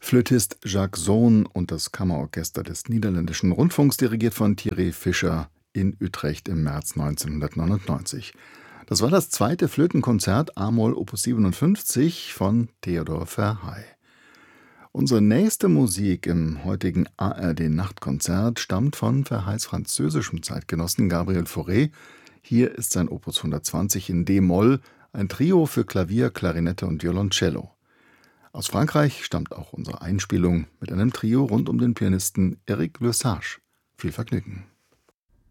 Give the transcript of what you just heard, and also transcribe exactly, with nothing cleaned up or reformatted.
Flötist Jacques Zoon und das Kammerorchester des Niederländischen Rundfunks, dirigiert von Thierry Fischer in Utrecht im März neunzehnhundertneunundneunzig. Das war das zweite Flötenkonzert a-Moll Opus siebenundfünfzig von Theodor Verhaey. Unsere nächste Musik im heutigen A R D-Nachtkonzert stammt von Verheys französischem Zeitgenossen Gabriel Fauré. Hier ist sein Opus hundertzwanzig in D-Moll, ein Trio für Klavier, Klarinette und Violoncello. Aus Frankreich stammt auch unsere Einspielung mit einem Trio rund um den Pianisten Éric Lesage. Viel Vergnügen.